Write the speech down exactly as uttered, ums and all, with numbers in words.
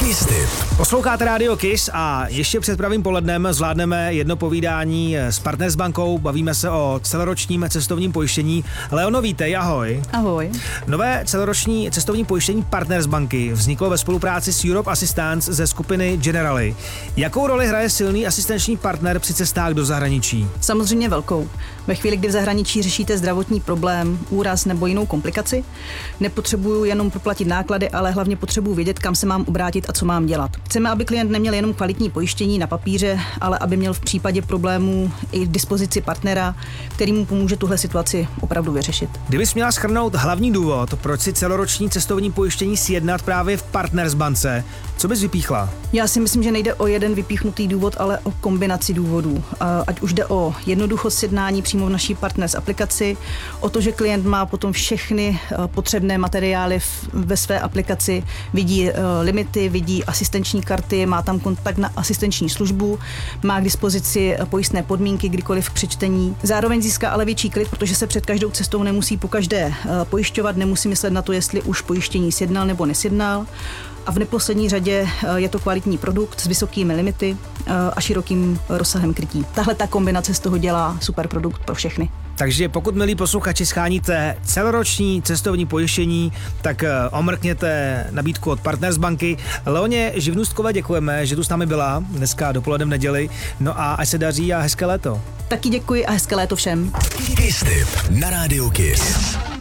Posloucháte Radio Kiss a ještě před pravým polednem zvládneme jedno povídání s Partnersbankou. Bavíme se o celoročním cestovním pojištění. Leono, vítej, ahoj. Ahoj. Nové celoroční cestovní pojištění Partnersbanky vzniklo ve spolupráci s Europe Assistance ze skupiny Generali. Jakou roli hraje silný asistenční partner při cestách do zahraničí? Samozřejmě velkou. Ve chvíli, kdy v zahraničí řešíte zdravotní problém, úraz nebo jinou komplikaci, nepotřebuju jenom proplatit náklady, ale hlavně potřebuju vědět, kam se mám obrátit a co mám dělat. Chceme, aby klient neměl jenom kvalitní pojištění na papíře, ale aby měl v případě problémů i dispozici partnera, který mu pomůže tuhle situaci opravdu vyřešit. Kdybys měla shrnout hlavní důvod, proč si celoroční cestovní pojištění sjednat právě v Partnersbance, co bys vypíchla? Já si myslím, že nejde o jeden vypíchnutý důvod, ale o kombinaci důvodů. Ať už jde o jednoduchost sjednání přímo v naší Partners aplikaci, o to, že klient má potom všechny potřebné materiály ve své aplikaci, vidí limity, vidí asistenční karty, má tam kontakt na asistenční službu, má k dispozici pojistné podmínky kdykoliv k přečtení. Zároveň získá ale větší klid, protože se před každou cestou nemusí pokaždé pojišťovat, nemusí myslet na to, jestli už pojištění sjednal nebo nesjednal. A v neposlední řadě je to kvalitní produkt s vysokými limity a širokým rozsahem krytí. Tahle ta kombinace z toho dělá super produkt pro všechny. Takže pokud, milí posluchači, scháníte celoroční cestovní pojištění, tak omrkněte nabídku od Partnersbanky. Leoně Živnůstkové děkujeme, že tu s námi byla dneska dopoledne v neděli. No a ať se daří a hezké léto. Taky děkuji a hezké léto všem. Kiss Tip na Rádiu Kiss.